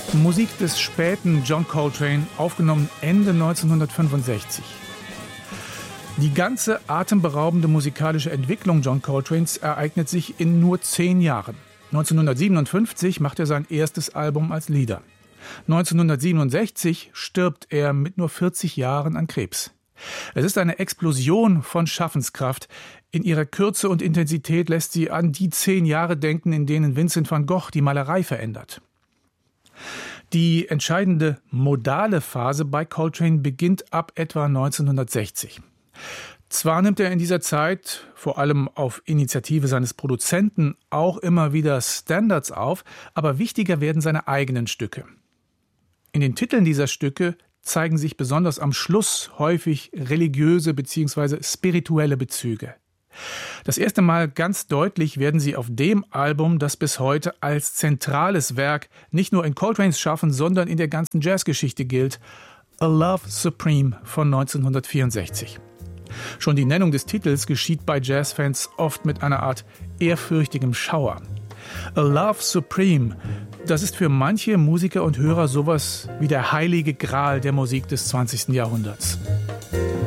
Musik des späten John Coltrane, aufgenommen Ende 1965. Die ganze atemberaubende musikalische Entwicklung John Coltranes ereignet sich in nur 10 Jahren. 1957 macht er sein erstes Album als Leader. 1967 stirbt er mit nur 40 Jahren an Krebs. Es ist eine Explosion von Schaffenskraft. In ihrer Kürze und Intensität lässt sie an die 10 Jahre denken, in denen Vincent van Gogh die Malerei verändert. Die entscheidende modale Phase bei Coltrane beginnt ab etwa 1960. Zwar nimmt er in dieser Zeit, vor allem auf Initiative seines Produzenten, auch immer wieder Standards auf, aber wichtiger werden seine eigenen Stücke. In den Titeln dieser Stücke zeigen sich besonders am Schluss häufig religiöse bzw. spirituelle Bezüge. Das erste Mal ganz deutlich werden sie auf dem Album, das bis heute als zentrales Werk nicht nur in Coltranes Schaffen, sondern in der ganzen Jazzgeschichte gilt, A Love Supreme von 1964. Schon die Nennung des Titels geschieht bei Jazzfans oft mit einer Art ehrfürchtigem Schauer. A Love Supreme, das ist für manche Musiker und Hörer sowas wie der heilige Gral der Musik des 20. Jahrhunderts.